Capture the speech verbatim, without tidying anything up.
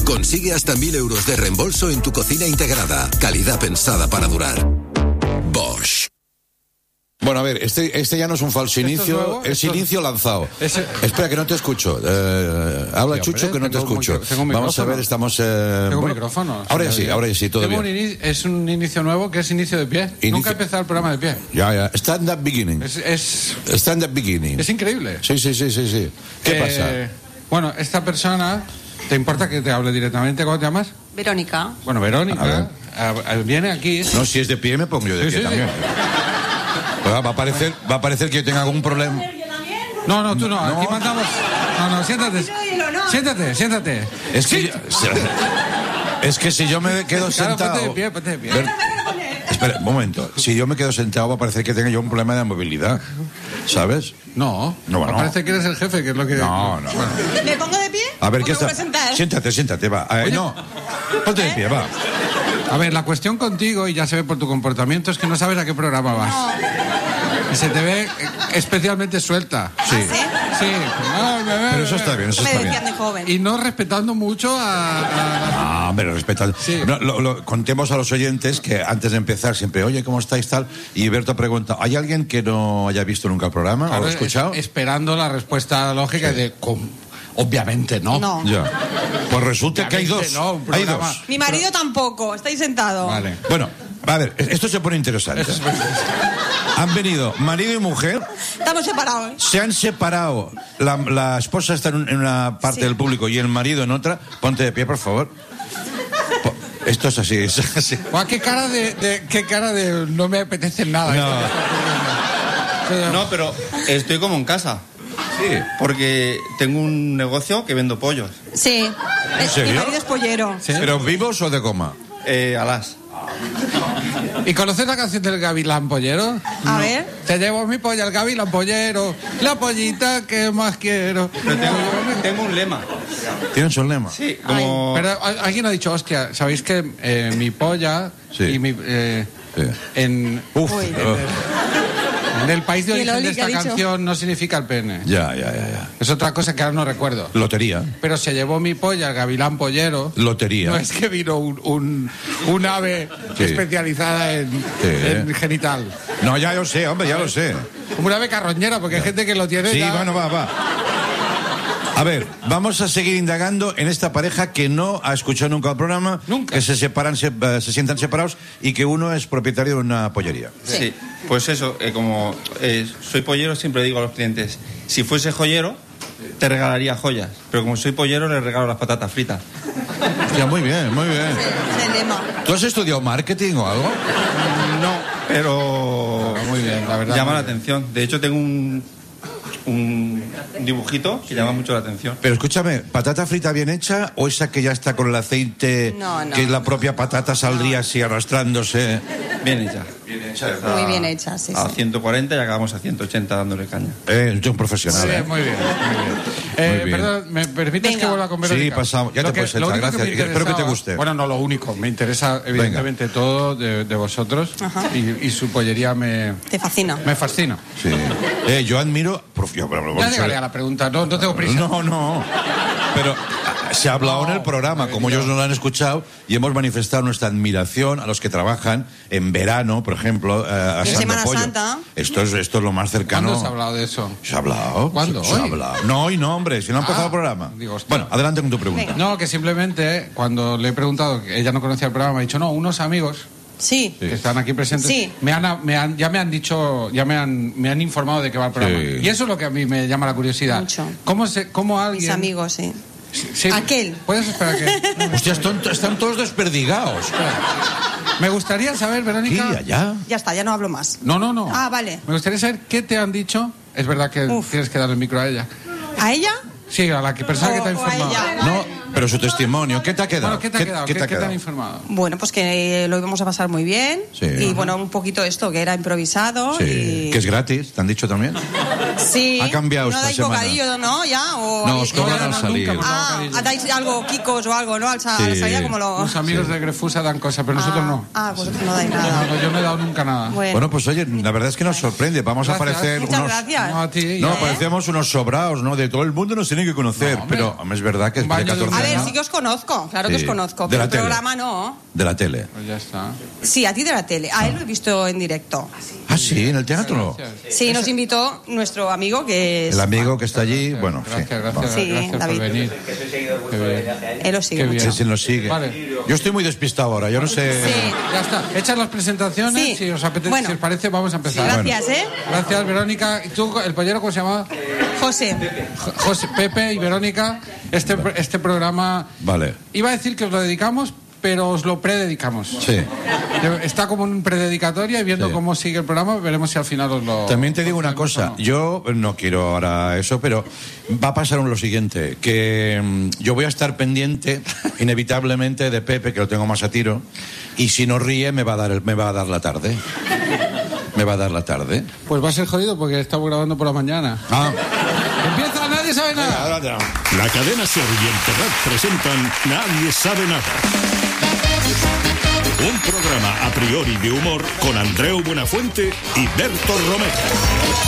Consigue hasta mil euros de reembolso en tu cocina integrada. Calidad pensada para durar. Bosch. Bueno, a ver, este, este ya no es un falso inicio, es, es inicio lanzado. Ese... Espera, que no te escucho. Eh, habla, sí, Chucho, hombre, que no te escucho. Un, Vamos a ver, estamos... Eh, tengo bueno, micrófono. Ahora ya sí, ahora ya sí, todo tengo bien. Un inicio, es un inicio nuevo que es inicio de pie. Inicio... Nunca he empezado el programa de pie. Ya, ya. Stand up beginning. Es, es... Stand up beginning. Es increíble. Sí, sí, sí, sí, sí. ¿Qué eh, pasa? Bueno, esta persona... ¿Te importa que te hable directamente? ¿Cómo te llamas? Verónica. Bueno, Verónica a a, viene aquí... No, si es de pie me pongo yo de sí, pie sí, también. Sí. Va a parecer, va a parecer que yo tenga algún problema. No, no, tú no, no. Aquí mandamos... No, no, siéntate. Siéntate, siéntate. Es que, yo... es que si yo me quedo claro, sentado... Ponte de pie, ponte de pie. Ver... Espera, un momento. Si yo me quedo sentado va a parecer que tenga yo un problema de movilidad. ¿Sabes? No, no, bueno. Parece que eres el jefe, que es lo que... No, no. Bueno. ¿Me pongo de pie? A ver, ¿qué está? Siéntate, siéntate, va. Eh, no, ponte de pie, va. A ver, la cuestión contigo, y ya se ve por tu comportamiento, es que no sabes a qué programa vas. No. Se te ve especialmente suelta. Sí. ¿Ah, sí? Sí. No, me, me, pero eso está bien, eso está bien. De joven. Y no respetando mucho a... a... Ah, pero respetando. Sí. No, lo, lo, contemos a los oyentes que antes de empezar siempre, oye, ¿cómo estáis tal? Y Berto pregunta, ¿hay alguien que no haya visto nunca el programa? Claro, ¿o lo ha escuchado? Es, esperando la respuesta lógica sí. de... ¿cómo? Obviamente no. No. Ya. Pues resulta Obviamente que hay dos. No, hay dos. Mi marido Pero... tampoco. Estáis sentados. Vale. Bueno, a ver, esto se pone interesante. Han venido marido y mujer. Estamos separados. ¿eh? Se han separado. La, la esposa está en una parte sí. del público y el marido en otra. Ponte de pie, por favor. Esto es así, es así. Guau, qué cara de, de, qué cara de no me apetece nada. No. No, pero estoy como en casa. Sí. Porque tengo un negocio que vendo pollos. Sí. ¿En serio? Mi marido es pollero. ¿Sí? ¿Pero vivos o de goma? Eh, alas. ¿Y conoces la canción del Gavilán Pollero? A no. ver. Te llevo mi polla al Gavilán Pollero, la pollita que más quiero. Pero tengo, tengo un lema. ¿Tienes un lema? Sí, como... Pero alguien ha dicho, hostia, ¿sabéis que eh, mi polla sí. y mi... Eh, sí. En... Uf. En, en el país de origen de esta canción no significa el pene. Ya, ya, ya, ya. Es otra cosa que ahora no recuerdo. Lotería. Pero se llevó mi polla al Gavilán Pollero. Lotería. No es que vino un, un, un ave sí. especializada en, sí. en genital. No, ya lo sé, hombre, ya lo sé. Como un ave carroñera, porque ya. hay gente que lo tiene. Sí, ya... bueno, va, va. A ver, vamos a seguir indagando en esta pareja que no ha escuchado nunca el programa, nunca. que se separan, se, se sientan separados y que uno es propietario de una pollería. Sí, sí. Pues eso, eh, como eh, soy pollero, siempre digo a los clientes, si fuese joyero, te regalaría joyas, pero como soy pollero, le regalo las patatas fritas. Ya, muy bien, muy bien. Sí, el lema. ¿Tú has estudiado marketing o algo? No, pero muy bien, la verdad. Llama la atención. De hecho, tengo un... un dibujito que llama mucho la atención. Pero escúchame, ¿patata frita bien hecha o esa que ya está con el aceite, no, no, que la propia patata saldría no. así arrastrándose? Bien hecha. Bien hecha. A, muy bien hecha, sí. A sí. ciento cuarenta y acabamos a ciento ochenta dándole caña. Eh, yo un profesional. Sí, eh. muy bien, muy bien. Eh, muy bien. Perdón, ¿me permites Venga. que vuelva con Verónica? Sí, pasamos. Ya lo te que, puedes sentar, gracias. Que Espero que te guste. Bueno, no lo único. Me interesa, evidentemente, Venga. todo de, de vosotros. Y, y su pollería me... Te fascina. Me fascina. Sí. Eh, yo admiro... Prof, yo, pero, ya llegaré a la pregunta. No, no tengo prisa. No, no. Pero se ha hablado no, en el programa, como ellos no lo han escuchado, y hemos manifestado nuestra admiración a los que trabajan en verano, por ejemplo, eh, asando Semana pollo. Santa. Esto es, esto es lo más cercano. ¿Cuándo se ha hablado de eso? ¿Se ha hablado? ¿Cuándo? Se, se ha hablado. No, hoy no, hombre, si no ha empezado ah, el programa. Digo, bueno, adelante con tu pregunta. Venga. No, que simplemente cuando le he preguntado, que ella no conocía el programa, me ha dicho, no, unos amigos... Sí. Que están aquí presentes. Sí. Me han, me han, ya me han dicho, ya me han, me han informado de que va el programa. Sí. Y eso es lo que a mí me llama la curiosidad. Mucho. ¿Cómo, se, cómo alguien... Mis amigos, sí. Sí, sí. Aquel. ¿Puedes esperar que...? Hostia, están, están todos desperdigados. Me gustaría saber, Verónica... Sí, allá. Ya está, ya no hablo más. No, no, no. Ah, vale. Me gustaría saber qué te han dicho. Es verdad que Uf. tienes que dar el micro a ella. ¿A ella? Sí, a la que persona o, que te ha informado. No, pero su testimonio, ¿qué te ha quedado? Bueno, ¿qué te ha quedado? ¿Qué, ¿Qué, te, ha quedado? ¿Qué te han informado? Bueno, pues que lo íbamos a pasar muy bien. Sí. Y Ajá. bueno, un poquito esto, que era improvisado. Sí. Y... Que es gratis, ¿te han dicho también? Sí. Ha cambiado ¿No esta dais semana. bocadillo, no? ¿Ya? ¿O no, os cobran al salir. Ah, ¿dais algo, kikos o algo, no? Al sa- sí. a la salida como lo... Los amigos sí. de Grefusa dan cosas, pero ah, nosotros no. Ah, vosotros no dais nada. No, yo no he dado nunca nada. Bueno, bueno pues oye, la verdad es que nos sorprende. Vamos gracias. a parecer Muchas unos... gracias. No, a ti, no ¿eh? parecemos unos sobrados, ¿no? De todo el mundo nos tiene que conocer. No, pero hombre, es verdad que es de catorce A ver, ¿no? sí que os conozco, claro Sí. que os conozco, De pero la el tele. programa no. De la tele. Pues ya está. Sí, a ti de la tele. A él lo he visto en directo. Ah, sí, en el teatro. Gracias. Sí, nos invitó nuestro amigo que es... El amigo que está allí, bueno, sí. Gracias, gracias, Vale. Sí, gracias David. por venir. Qué bien. Él lo sigue Qué mucho. bien. Sí, sí, nos sigue. Vale. Yo estoy muy despistado ahora, yo no sé... Sí. Ya está. Hechas las presentaciones, Sí. si os apetece, Bueno. si os parece, vamos a empezar. Gracias, ¿eh? Gracias, Verónica. ¿Y tú, el pollero, cómo se llama? José. Jo- José, Pepe y Verónica. Este, este programa... Vale. Iba a decir que os lo dedicamos, pero os lo prededicamos. Sí. Está como en prededicatoria y viendo Sí. cómo sigue el programa, veremos si al final os lo... También te digo una cosa, o no. yo no quiero ahora eso, pero va a pasar lo siguiente, que mm, yo voy a estar pendiente inevitablemente de Pepe, que lo tengo más a tiro, y si no ríe me va a dar el- me va a dar la tarde. Me va a dar la tarde. Pues va a ser jodido porque estamos grabando por la mañana. Ah, Empieza, nadie sabe nada. La cadena Ser y el Terrat presentan Nadie sabe nada. Un programa a priori de humor con Andreu Buenafuente y Berto Romero.